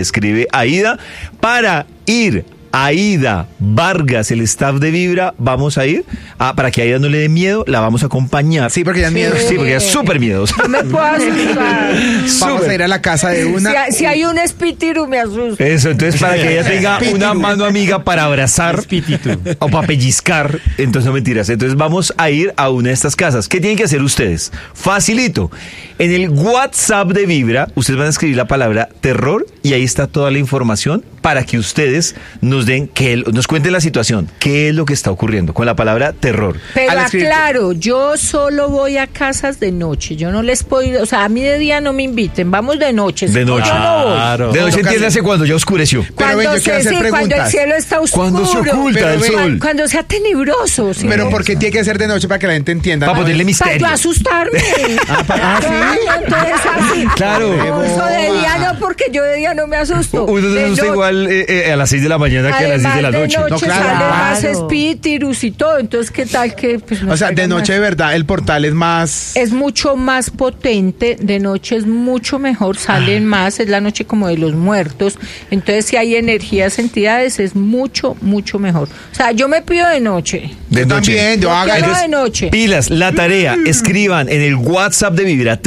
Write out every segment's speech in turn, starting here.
Escribe Aida para ir. Aida Vargas, el staff de Vibra, vamos a ir para que a Aida no le dé miedo, la vamos a acompañar. Sí, porque ella es miedosa. Sí, porque ella es súper miedosa. No me puedo asustar. Vamos a ir a la casa de una. Si hay un espíritu, me asusta. Eso, entonces para que ella tenga una mano amiga para abrazar o para pellizcar, entonces no mentiras. Entonces vamos a ir a una de estas casas. ¿Qué tienen que hacer ustedes? Facilito. En el WhatsApp de Vibra, ustedes van a escribir la palabra terror y ahí está toda la información para que ustedes nos cuenten la situación, qué es lo que está ocurriendo con la palabra terror. Pero aclaro, yo solo voy a casas de noche, yo no les puedo ir, o sea, a mí de día no me inviten, vamos de noche. De noche. Yo no voy. Claro. De noche entiéndase cuando ya oscureció. Pero ven, yo quiero hacer preguntas. Cuando el cielo está oscuro. Cuando se oculta el sol. Cuando sea tenebroso. ¿Sí? Pero ¿por qué tiene que ser de noche para que la gente entienda? Para ponerle Para misterio. yo asustarme. ¿sí? Entonces así. Claro. No, eso de día no, porque yo de día no me asusto. Uno se De asusta noche. igual a las 6 de la mañana que a las 10 de la noche. De noche No, claro. sale más espíritus y todo, entonces qué tal que pues, O sea, de noche de verdad el portal es más. es mucho más potente, de noche es mucho mejor, salen más, es la noche como de los muertos, entonces si hay energías, entidades, es mucho, mucho mejor. O sea, yo me pido de noche. De noche. También, yo haga Quiero eso. de noche. Pilas, la tarea, escriban en el WhatsApp de Vibra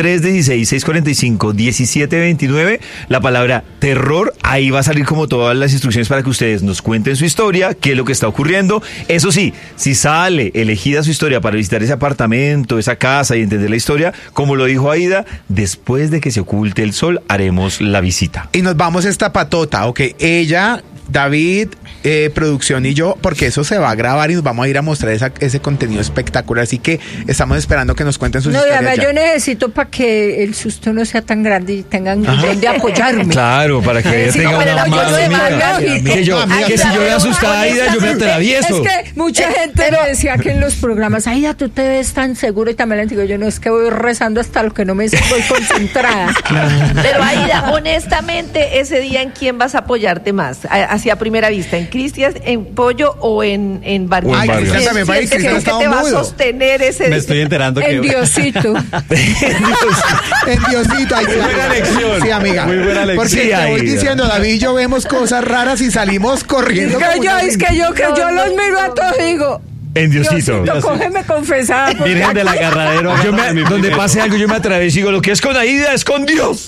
316-645-1729 la palabra terror, ahí va a salir como todas las instrucciones para que ustedes nos cuenten su historia, qué es lo que está ocurriendo. Eso sí, si sale elegida su historia para visitar ese apartamento, esa casa y entender la historia, como lo dijo Aida, después de que se oculte el sol haremos la visita. Y nos vamos esta patota, ok. Ella, David, producción y yo, porque eso se va a grabar y nos vamos a ir a mostrar ese contenido espectacular. Así que estamos esperando que nos cuenten sus No, y historias. además ya. yo necesito para que el susto no sea tan grande y tengan donde apoyarme. Claro, para que ella Sí, tenga pero una yo mano no amiga. Que si yo me asustaba a Aida, yo me atravieso. Es que mucha gente me decía que en los programas, Aida, tú te ves tan seguro, y también les digo, yo no, es que voy rezando hasta lo que no me voy concentrada. Pero Aida, honestamente, ese día, ¿en quién vas a apoyarte más? Así a primera vista, ¿en Cristian, en Pollo o en Vargas? Ay, Cristian también va a ir, ¿Quién Cristian crees que está te va a mudo. sostener ese Me día? estoy enterando que... En Diosito. En Diosito, ahí Muy buena lección. Sí, amiga. Muy buena lección. Porque Sí, te voy Aida. diciendo, David y yo vemos cosas raras y salimos corriendo. Es que yo los miro a todos y digo, En Diosito. cógeme confesada. porque Virgen del agarradero. Donde pase algo yo me atravieso y digo, lo que es con Aida es con Dios.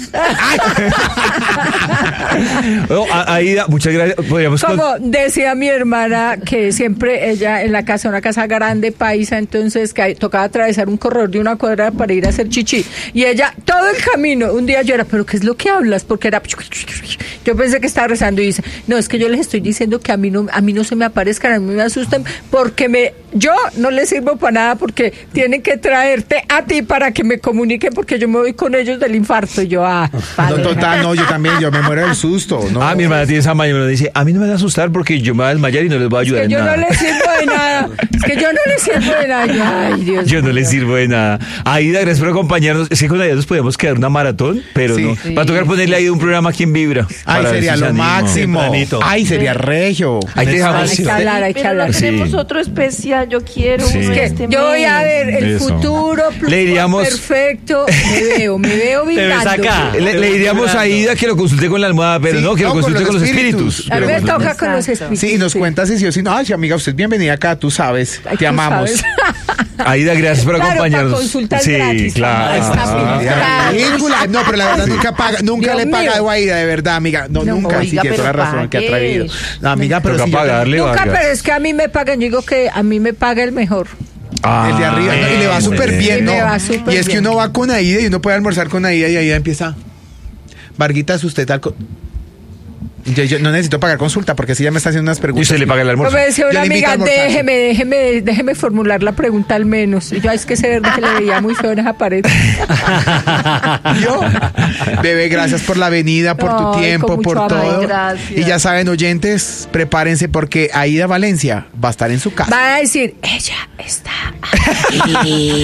No, Aida, muchas gracias. Podríamos como decía mi hermana, que siempre ella en la casa, una casa grande, paisa, entonces que tocaba atravesar un corredor de una cuadra para ir a hacer chichi. Y ella, todo el camino, un día yo era, ¿pero qué es lo que hablas? Porque era... Yo pensé que estaba rezando y dice, no, es que yo les estoy diciendo que a mí no se me aparezcan, a mí me asustan, porque yo no les sirvo para nada, porque tienen que traerte a ti para que me comuniquen, porque yo me voy con ellos del infarto. Y yo, No, vale. total, no, yo también, yo me muero del susto. No. mi hermana tiene esa mañana, me dice, a mí no me van a asustar porque yo me voy a desmayar y no les voy a ayudar Que en yo nada. no les sirvo de nada. Es que yo no les sirvo de nada. Ay, Dios Yo no mío. les sirvo de nada. Aida, gracias por acompañarnos. Es que con Aida nos podíamos quedar una maratón, pero Sí. no. Va a tocar ponerle ahí un programa aquí en Vibra. Ay, para ver sería si lo se anima. máximo. Tempranito. Ay, sería regio. Ahí te dejamos. Hay que hablar, hay que Pero hablar. no tenemos Sí. otro especial, yo quiero Sí. uno Es que este Yo voy a mes. ver el Eso. futuro Le diríamos- perfecto. Me veo Te ves vindando. acá. Le diríamos a Aida que lo consulte con la almohada, pero Sí, no, que lo no, con consulte los con los espíritus. espíritus. A mí me Pero- toca con los espíritus. Sí, y nos cuenta si sí o si no. Ay, sí, amiga, usted es bienvenida acá, tú sabes. Ay, Te tú amamos. sabes. Aida, gracias por Claro, acompañarnos. para consultas sí, gratis. claro. Está Ridícula. No, pero la verdad nunca Dios le he mío. pagado a Aida, de verdad, amiga. No, No, nunca. Sí, oiga, tiene toda la pero razón que ha pague. traído. No, amiga, pero Toca sí, yo pagarle, Nunca, Vargas. pero es que a mí me pagan. Yo digo que a mí me paga el mejor. el de arriba, ¿no? Y le va súper bien, Y ¿no? me va súper Y es que bien. uno va con Aida y uno puede almorzar con Aida y Aida empieza. Varguitas, usted tal. Yo no necesito pagar consulta porque si ya me está haciendo unas Y preguntas. usted le paga el Como almuerzo. me decía Yo una le invito a amiga, almorzar. déjeme formular la pregunta al menos. Y yo, es que ese verde que le veía muy feo en esa pared. Yo, bebé, gracias por la venida, por Ay, tu con tiempo, mucho por amor. todo. Gracias. Y ya saben, oyentes, prepárense porque Aida Valencia va a estar en su casa. Va a decir, ella está aquí.